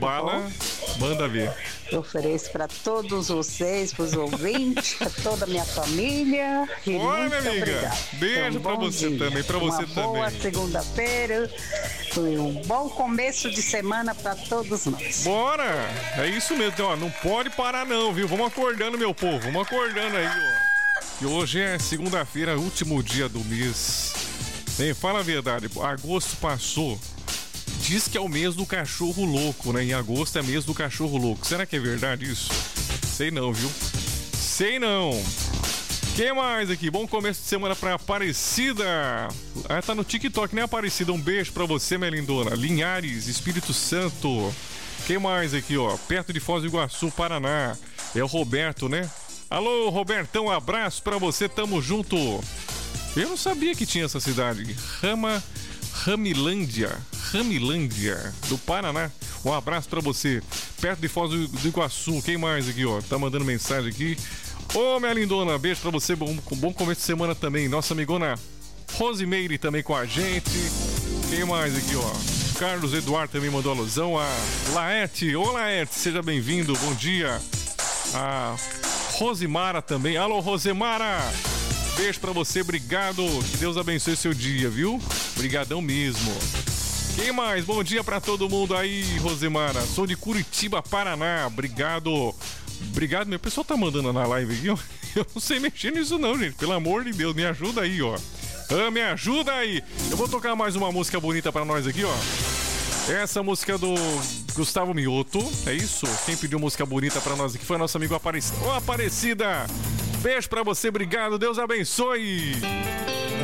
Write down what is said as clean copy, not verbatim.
bala, manda ver. Eu ofereço para todos vocês, para os ouvintes, para toda a minha família. Bora, minha amiga. Obrigada. Beijo pra você dia. também, pra você também. Uma boa segunda-feira e um bom começo de semana para todos nós. Bora! É isso mesmo, ó, não pode parar não, viu? Vamos acordando, meu povo, vamos acordando aí, ó. E hoje é segunda-feira, último dia do mês. Bem, fala a verdade, agosto passou. Diz que é o mês do cachorro louco, né? Em agosto é mês do cachorro louco. Será que é verdade isso? Sei não, viu? Sei não. Quem mais aqui? Bom começo de semana pra Aparecida. Ah, tá no TikTok, né, Aparecida? Um beijo pra você, minha lindona. Linhares, Espírito Santo. Quem mais aqui, ó? Perto de Foz do Iguaçu, Paraná. É o Roberto, né? Alô, Robertão, abraço pra você, tamo junto. Eu não sabia que tinha essa cidade. Ramilândia, do Paraná. Um abraço pra você. Perto de Foz do Iguaçu. Quem mais aqui, ó? Tá mandando mensagem aqui. Ô, minha lindona, beijo pra você. Bom começo de semana também. Nossa amigona Rosimeire também com a gente. Quem mais aqui, ó? Carlos Eduardo também mandou alusão. A Laerte. Ô, Laerte, seja bem-vindo. Bom dia. A Rosimara também. Alô, Rosemara. Beijo pra você, obrigado. Que Deus abençoe seu dia, viu? Obrigadão mesmo. Quem mais? Bom dia pra todo mundo aí, Rosemara. Sou de Curitiba, Paraná. Obrigado. Obrigado, meu pessoal tá mandando na live aqui, ó. Eu não sei mexer nisso não, gente. Pelo amor de Deus, me ajuda aí, ó. Me ajuda aí. Eu vou tocar mais uma música bonita pra nós aqui, ó. Essa música do Gustavo Mioto, é isso? Quem pediu música bonita pra nós aqui foi nosso amigo Aparecida. Ô, Aparecida! Beijo pra você, obrigado, Deus abençoe!